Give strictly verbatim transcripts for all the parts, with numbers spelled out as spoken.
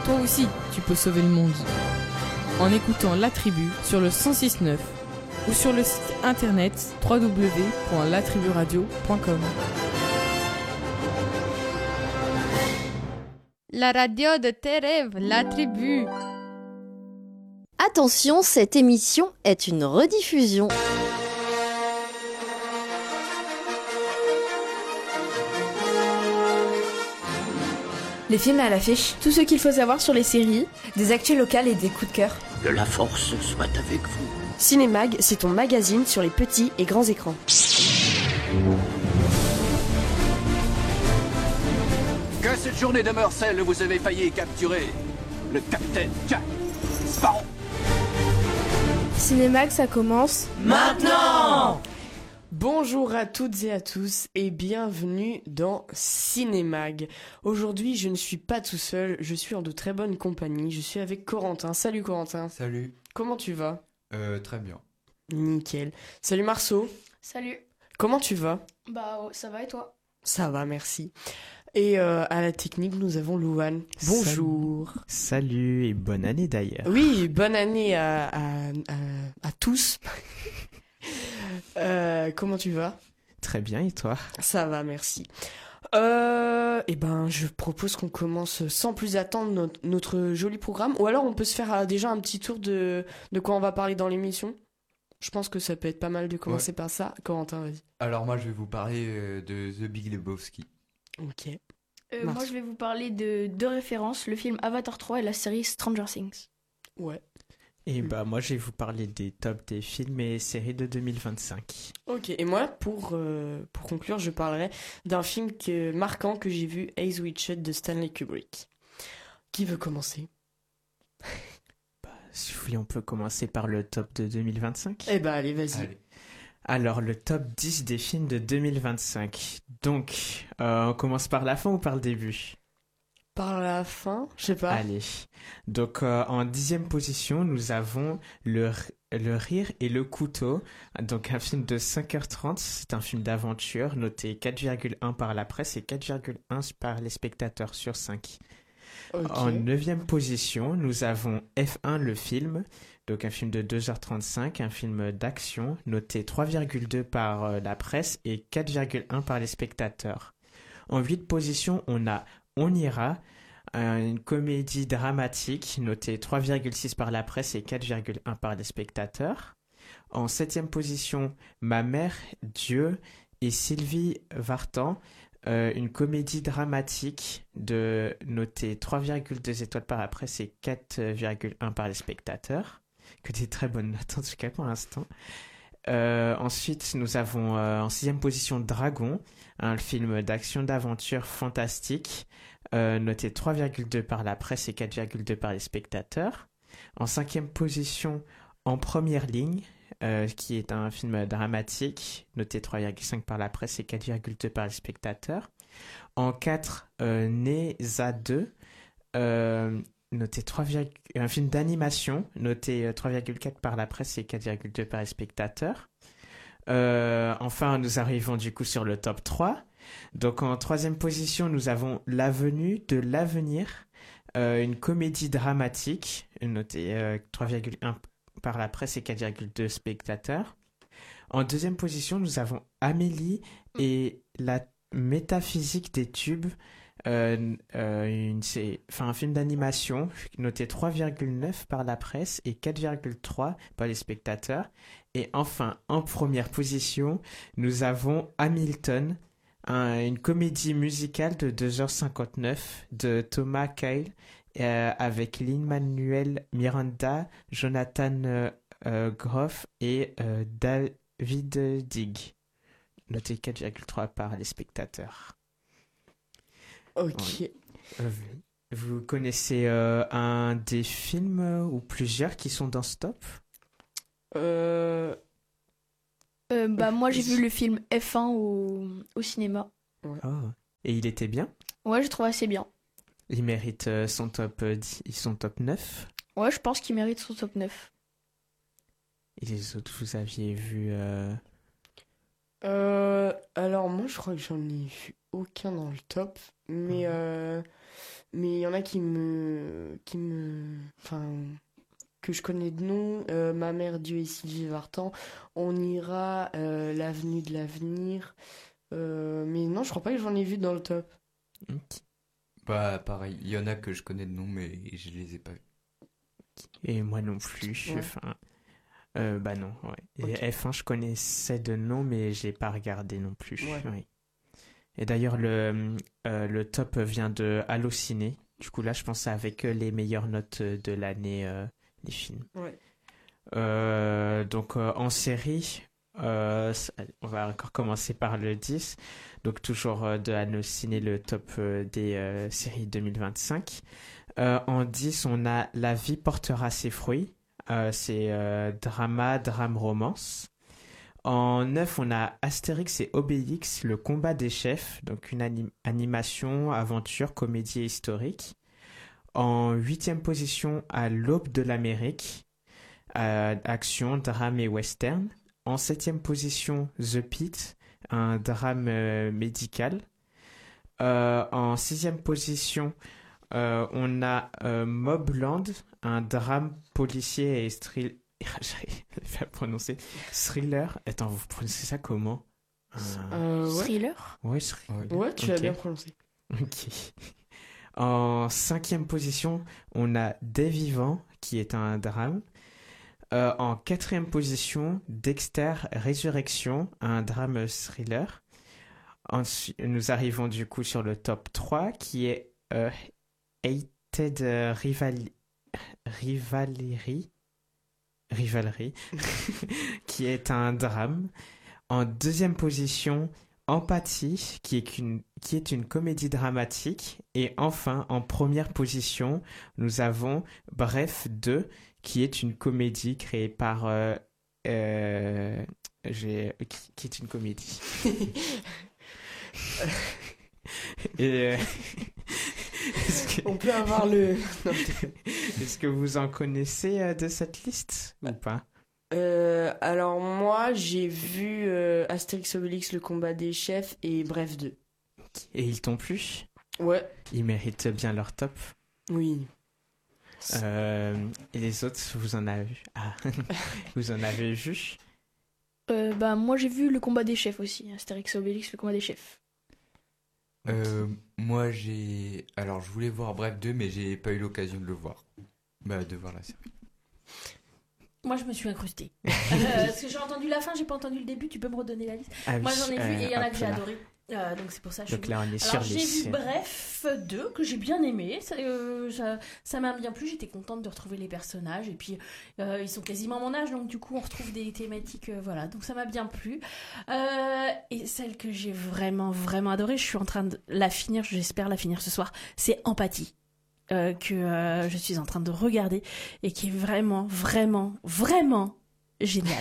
Toi aussi, tu peux sauver le monde. En écoutant La Tribu sur le cent six neuf ou sur le site internet w w w point la tribu radio point com. La radio de tes rêves, La Tribu. Attention, cette émission est une rediffusion. Les films à l'affiche, tout ce qu'il faut savoir sur les séries, des actus locales et des coups de cœur. Que la force soit avec vous. Cinémag, c'est ton magazine sur les petits et grands écrans. Que cette journée demeure celle où vous avez failli capturer le capitaine Jack Sparrow. Cinémag, ça commence maintenant. Bonjour à toutes et à tous et bienvenue dans Cinémag. Aujourd'hui, je ne suis pas tout seul, je suis en de très bonne compagnie. Je suis avec Corentin. Salut Corentin. Salut. Comment tu vas ? Euh, très bien. Nickel. Salut Marceau. Salut. Comment tu vas ? Bah, ça va et toi ? Ça va, merci. Et euh, à la technique, nous avons Louane. Bonjour. Salut. Salut et bonne année d'ailleurs. Oui, bonne année à, à, à, à tous. euh, comment tu vas ? Très bien, et toi ? Ça va, merci. Euh, et ben, je propose qu'on commence sans plus attendre notre, notre joli programme. Ou alors, on peut se faire euh, déjà un petit tour de, de quoi on va parler dans l'émission. Je pense que ça peut être pas mal de commencer ouais. par ça. Corentin, vas-y. Alors moi, je vais vous parler euh, de The Big Lebowski. Ok. Euh, moi, je vais vous parler de deux références, le film Avatar trois et la série Stranger Things. Ouais. Et bah moi, je vais vous parler des tops des films et séries de deux mille vingt-cinq. Ok, et moi, pour, euh, pour conclure, je parlerai d'un film que, marquant que j'ai vu, Eyes Wide Shut de Stanley Kubrick. Qui veut commencer ? Bah, si vous voulez, on peut commencer par le top de deux mille vingt-cinq. Eh bah allez, vas-y. Allez. Alors, le top dix des films de deux mille vingt-cinq. Donc, euh, on commence par la fin ou par le début ? Par la fin, je sais pas. Allez. Donc, euh, en dixième position, nous avons le, le Rire et le Couteau. Donc, un film de cinq heures trente. C'est un film d'aventure noté quatre virgule un par la presse et quatre virgule un par les spectateurs sur cinq. Okay. En neuvième position, nous avons F un, le film. Donc, un film de deux heures trente-cinq, un film d'action noté trois virgule deux par euh, la presse et quatre virgule un par les spectateurs. En huitième position, on a On ira, une comédie dramatique notée trois virgule six par la presse et quatre virgule un par les spectateurs. En septième position, Ma mère, Dieu et Sylvie Vartan, euh, une comédie dramatique de notée trois virgule deux étoiles par la presse et quatre virgule un par les spectateurs. Que des très bonnes notes en tout cas pour l'instant. Euh, ensuite, nous avons euh, en sixième position Dragon, un film d'action d'aventure fantastique, euh, noté trois virgule deux par la presse et quatre virgule deux par les spectateurs. En cinquième position, En première ligne, euh, qui est un film dramatique, noté trois virgule cinq par la presse et quatre virgule deux par les spectateurs. En quatre, euh, Neza deux, euh, noté trois, un film d'animation, noté trois virgule quatre par la presse et quatre virgule deux par les spectateurs. Euh, enfin, nous arrivons du coup sur le top trois. Donc en troisième position, nous avons L'avenue de l'avenir, euh, une comédie dramatique, notée euh, trois virgule un par la presse et quatre virgule deux spectateurs. En deuxième position, nous avons Amélie et la métaphysique des tubes, Euh, euh, une, c'est, enfin, un film d'animation noté trois virgule neuf par la presse et quatre virgule trois par les spectateurs. Et enfin, en première position, nous avons Hamilton, un, une comédie musicale de deux heures cinquante-neuf de Thomas Cale euh, avec Lin-Manuel Miranda, Jonathan euh, euh, Groff et euh, David Digg, noté quatre virgule trois par les spectateurs. Ok. Oui. Euh, vous connaissez euh, un des films euh, ou plusieurs qui sont dans ce top ? Euh... Euh, bah, moi, j'ai vu le film F un au, au cinéma. Ouais. Oh. Et il était bien ? Ouais, je trouve assez bien. Il mérite euh, son top euh, dix, son top neuf ? Ouais, je pense qu'il mérite son top neuf. Et les autres, vous aviez vu euh... Euh, alors moi je crois que j'en ai vu aucun dans le top, mais euh, mais il y en a qui me... qui me... Enfin... que je connais de nom. Euh, Ma mère, Dieu et Sylvie Vartan. On ira, euh, L'avenue de l'avenir. Euh, mais non, je crois pas que j'en ai vu dans le top. Bah, pareil, il y en a que je connais de nom, mais je les ai pas vus. Et moi non plus. Ouais. Enfin, euh, bah non, ouais. Et Ok. F un, je connaissais de nom, mais je l'ai pas regardé non plus. Ouais. Oui. Et d'ailleurs, le, euh, le top vient de Allociné. Du coup, là, je pense avec euh, les meilleures notes de l'année euh, des films. Ouais. Euh, donc, euh, en série, euh, ça- on va encore commencer par le dix. Donc, toujours euh, de Allociné, le top euh, des euh, séries deux mille vingt-cinq. Euh, en dix, on a La vie portera ses fruits. Euh, c'est euh, drama, drame, romance. En neuf, on a Astérix et Obélix, le combat des chefs. Donc une anim- animation, aventure, comédie historique. En huitième position, à l'aube de l'Amérique. Euh, action, drame et western. En septième position, The Pit, un drame euh, médical. Euh, en sixième position, euh, on a euh, Mobland, un drame policier et thriller. J'arrive pas à le prononcer. Thriller. Attends, vous prononcez ça comment? Un- Euh, ouais. Thriller. Ouais, thriller. Ouais, tu l'as Ok. bien prononcé. Ok. En cinquième position, on a Des Vivants, qui est un drame. Euh, en quatrième position, Dexter Résurrection, un drame thriller. Ensuite, nous arrivons du coup sur le top trois, qui est euh, Hated euh, Rival... Rivalry. Rivalry, qui est un drame. En deuxième position, Empathie, qui est une, qui est une comédie dramatique. Et enfin, en première position, nous avons Bref deux, qui est une comédie créée par... Euh, euh, j'ai, qui, qui est une comédie. Et... euh, est-ce que- On peut avoir le... Non, Est-ce que vous en connaissez euh, de cette liste ou pas? Euh, alors moi, j'ai vu euh, Astérix Obélix, le combat des chefs et Bref deux. Et ils t'ont plu? Ouais, Ils méritent bien leur top. oui. Euh, et les autres, vous en avez vu? Ah, vous en avez vu? Euh, bah, moi, j'ai vu le combat des chefs aussi. Astérix et Obélix, le combat des chefs. Euh, moi, j'ai... Alors, je voulais voir Bref deux, mais j'ai pas eu l'occasion de le voir. Bah, de voir la série. Moi, je me suis incrustée. Euh, parce que j'ai entendu la fin, j'ai pas entendu le début. Tu peux me redonner la liste? Ah oui, Moi, j'en ai vu euh, et il y en a hop que j'ai là. adoré. Euh, donc c'est pour ça que je Donc suis... là, on est Alors sur les j'ai vu séries. Bref deux que j'ai bien aimé. Ça, euh, ça, ça m'a bien plu. J'étais contente de retrouver les personnages et puis euh, ils sont quasiment mon âge, donc du coup on retrouve des thématiques, euh, voilà. Donc ça m'a bien plu. Euh, et celle que j'ai vraiment vraiment adorée, je suis en train de la finir. J'espère la finir ce soir. C'est Empathie. Euh, que euh, je suis en train de regarder et qui est vraiment vraiment vraiment génial.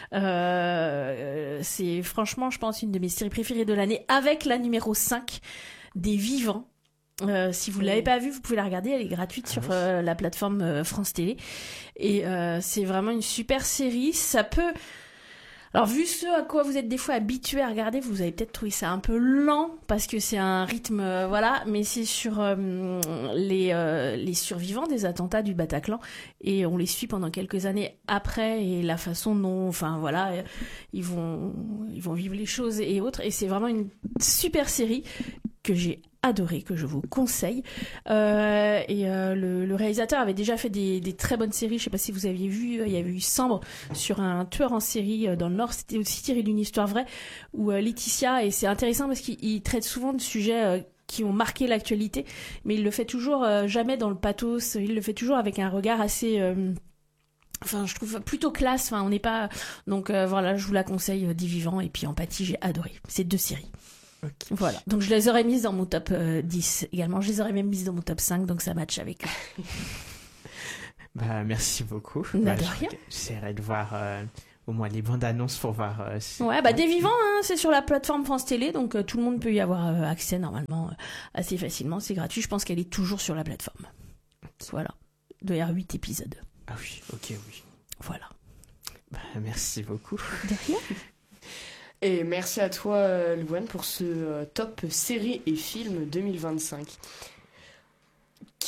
Euh, c'est franchement, je pense, une de mes séries préférées de l'année, avec la numéro cinq des Vivants. Euh, si vous ne l'avez pas vue, vous pouvez la regarder, elle est gratuite Ah sur oui. euh, la plateforme euh, France Télé. Et euh, c'est vraiment une super série. Ça peut... Alors, vu ce à quoi vous êtes des fois habitués à regarder, vous avez peut-être trouvé ça un peu lent, parce que c'est un rythme, euh, voilà, mais c'est sur euh, les, euh, les survivants des attentats du Bataclan, et on les suit pendant quelques années après, et la façon dont, enfin, voilà, euh, ils vont, ils vont vivre les choses et autres, et c'est vraiment une super série que j'ai adoré, que je vous conseille. Euh, et euh, le, le réalisateur avait déjà fait des, des très bonnes séries. Je sais pas si vous aviez vu, il y avait eu Sambre sur un tueur en série euh, dans le Nord. C'était aussi tiré d'une histoire vraie, où euh, Laetitia, et c'est intéressant parce qu'il il traite souvent de sujets euh, qui ont marqué l'actualité, mais il le fait toujours euh, jamais dans le pathos. Il le fait toujours avec un regard assez... euh, Enfin, je trouve plutôt classe. Enfin, on n'est pas... Donc euh, voilà, je vous la conseille, euh, Des Vivants. Et puis Empathie, j'ai adoré. C'est deux séries. Okay. Voilà, donc je les aurais mises dans mon top euh, dix également, je les aurais même mises dans mon top cinq, donc ça match avec eux. Bah, merci beaucoup. Bah, Bah, de je- rien. J'essaierai de voir euh, au moins les bandes annonces pour voir. euh, si- Ouais, bah Des Vivants, hein, c'est sur la plateforme France Télé, donc euh, tout le monde peut y avoir euh, accès normalement euh, assez facilement, c'est gratuit, je pense qu'elle est toujours sur la plateforme. Voilà, il doit y avoir huit épisodes. Ah oui, ok, oui. Voilà. Bah, merci beaucoup. De rien. Et merci à toi, euh, Louane, pour ce euh, top série et film deux mille vingt-cinq.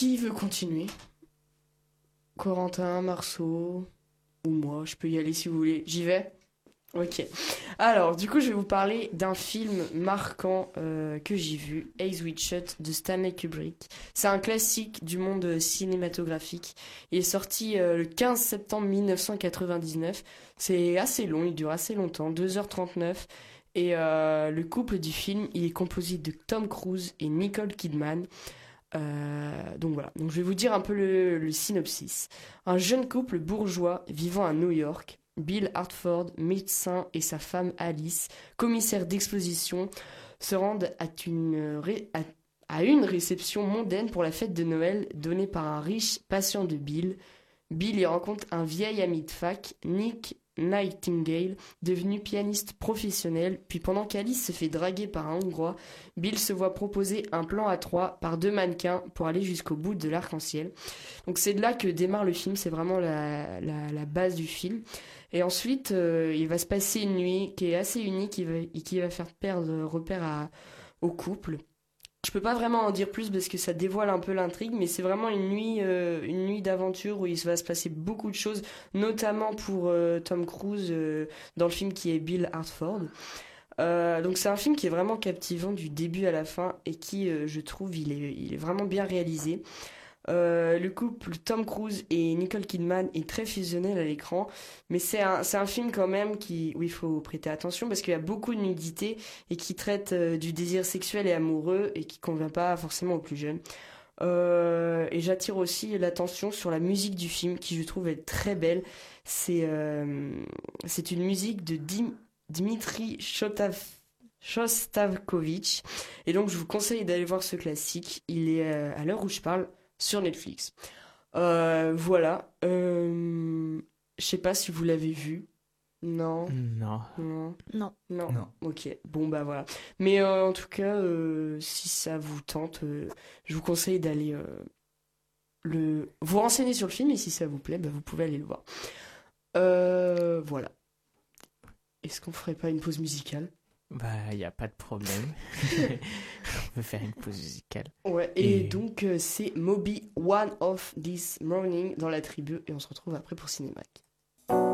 Qui veut continuer? Corentin, Marceau ou moi, je peux y aller si vous voulez. J'y vais? Ok. Alors, du coup, je vais vous parler d'un film marquant euh, que j'ai vu, Eyes Wide Shut de Stanley Kubrick. C'est un classique du monde cinématographique. Il est sorti euh, le quinze septembre mille neuf cent quatre-vingt-dix-neuf. C'est assez long, il dure assez longtemps, deux heures trente-neuf. Et euh, le couple du film, il est composé de Tom Cruise et Nicole Kidman. Euh, donc voilà, donc je vais vous dire un peu le, le synopsis. Un jeune couple bourgeois vivant à New York, Bill Hartford, médecin, et sa femme Alice, commissaire d'exposition, se rendent à une, ré, à, à une réception mondaine pour la fête de Noël donnée par un riche patient de Bill. Bill y rencontre un vieil ami de fac, Nick Nightingale, devenu pianiste professionnel, puis pendant qu'Alice se fait draguer par un Hongrois, Bill se voit proposer un plan à trois par deux mannequins pour aller jusqu'au bout de l'arc-en-ciel. Donc c'est de là que démarre le film, c'est vraiment la, la, la base du film. Et ensuite, euh, il va se passer une nuit qui est assez unique et qui, qui va faire perdre repère à, au couple. Je peux pas vraiment en dire plus parce que ça dévoile un peu l'intrigue, mais c'est vraiment une nuit, euh, une nuit d'aventure où il va se passer beaucoup de choses, notamment pour euh, Tom Cruise euh, dans le film qui est Bill Hartford. Euh, donc c'est un film qui est vraiment captivant du début à la fin et qui, euh, je trouve, il est, il est vraiment bien réalisé. Euh, le couple Tom Cruise et Nicole Kidman est très fusionnel à l'écran, mais c'est un, c'est un film quand même qui, où il faut prêter attention parce qu'il y a beaucoup de nudité et qui traite euh, du désir sexuel et amoureux et qui convient pas forcément aux plus jeunes. Euh, et j'attire aussi l'attention sur la musique du film qui je trouve est très belle. C'est, euh, c'est une musique de Dim, Dmitri Shostav, Shostakovich et donc je vous conseille d'aller voir ce classique. Il est euh, à l'heure où je parle sur Netflix. Euh, voilà. Euh, je sais pas si vous l'avez vu. Non. Non. Non. Non. Non. Non. Ok. Bon bah voilà. Mais euh, en tout cas, euh, si ça vous tente, euh, je vous conseille d'aller euh, le vous renseigner sur le film et si ça vous plaît, bah, vous pouvez aller le voir. Euh, voilà. Est-ce qu'on ferait pas une pause musicale? Bah, il n'y a pas de problème. On peut faire une pause musicale. Ouais, et, et... donc euh, c'est Moby One of This Morning dans la tribu et on se retrouve après pour Cinémac.